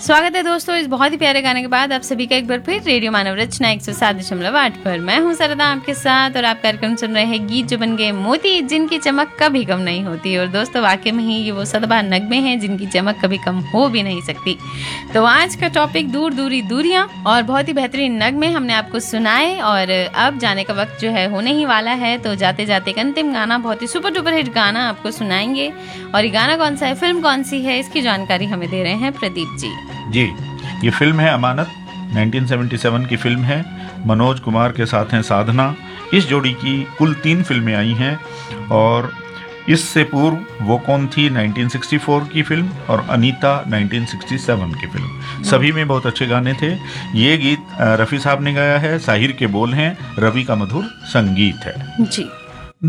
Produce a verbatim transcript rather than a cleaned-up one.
स्वागत है दोस्तों इस बहुत ही प्यारे गाने के बाद आप सभी का एक बार फिर रेडियो मानव रचना एक सौ सात दशमलव आठ पर। मैं हूं सरदा आपके साथ और आप कार्यक्रम सुन रहे हैं गीत जो बन गए मोती, जिनकी चमक कभी कम नहीं होती। और दोस्तों वाकई में ही ये वो सदाबहार नगमे हैं जिनकी चमक कभी कम हो भी नहीं सकती। तो आज का टॉपिक दूर दूरी दूरियां और बहुत ही बेहतरीन नगमे हमने आपको सुनाए और अब जाने का वक्त जो है होने ही वाला है। तो जाते जाते एक अंतिम गाना, बहुत ही सुपर डुपर हिट गाना आपको सुनाएंगे। और ये गाना कौन सा है, फिल्म कौन सी है, इसकी जानकारी हमें दे रहे हैं प्रदीप जी। जी, ये फिल्म है अमानत, उन्नीस सौ सतहत्तर की फिल्म है। मनोज कुमार के साथ हैं साधना। इस जोड़ी की कुल तीन फिल्में आई हैं और इससे पूर्व वो कौन थी उन्नीस सौ चौंसठ की फिल्म और अनीता उन्नीस सौ सड़सठ की फिल्म। सभी में बहुत अच्छे गाने थे। ये गीत रफ़ी साहब ने गाया है, साहिर के बोल हैं, रवि का मधुर संगीत है। जी।